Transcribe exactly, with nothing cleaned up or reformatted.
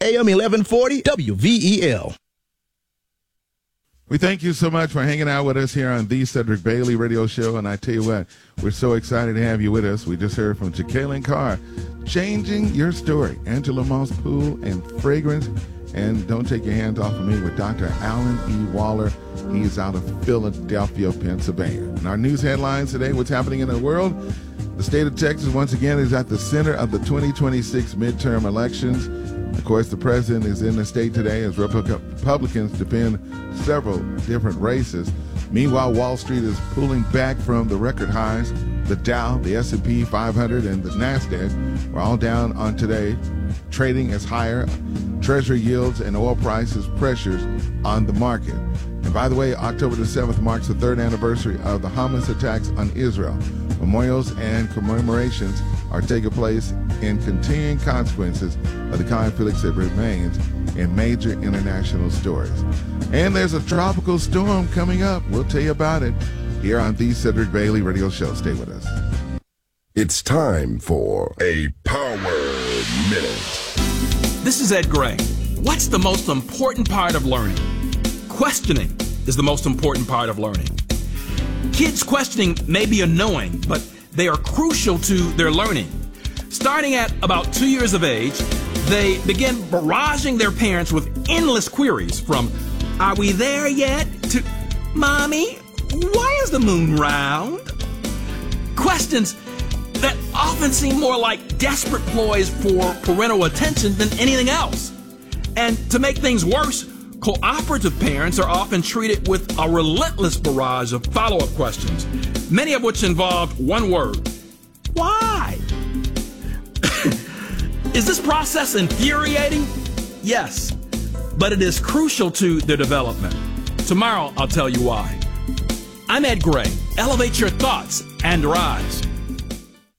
A M eleven forty W V E L. We thank you so much for hanging out with us here on the Cedric Bailey Radio Show. And I tell you what, we're so excited to have you with us. We just heard from Jekalyn Carr, Changing Your Story, Angela Moss Pool and Fragrance. And don't take your hands off of me with Doctor Alan E. Waller. He's out of Philadelphia, Pennsylvania. And our news headlines today, what's happening in the world? The state of Texas, once again, is at the center of the twenty twenty-six midterm elections. Of course, the president is in the state today as Republicans defend several different races. Meanwhile, Wall Street is pulling back from the record highs. The Dow, the S and P five hundred, and the NASDAQ were all down on today, trading as higher. Treasury yields and oil prices pressures on the market. And by the way, October the seventh marks the third anniversary of the Hamas attacks on Israel. Memorials and commemorations are taking place in continuing consequences of the conflicts that remains in major international stories. And there's a tropical storm coming up. We'll tell you about it here on the Cedric Bailey Radio Show. Stay with us. It's time for a Power Minute. This is Ed Gray. What's the most important part of learning? Questioning is the most important part of learning. Kids questioning may be annoying, but they are crucial to their learning. Starting at about two years of age, they begin barraging their parents with endless queries from, "Are we there yet?" to, "Mommy, why is the moon round?" Questions that often seem more like desperate ploys for parental attention than anything else. And to make things worse, cooperative parents are often treated with a relentless barrage of follow-up questions, many of which involve one word: why? Is this process infuriating? Yes, but it is crucial to their development. Tomorrow, I'll tell you why. I'm Ed Gray. Elevate your thoughts and rise.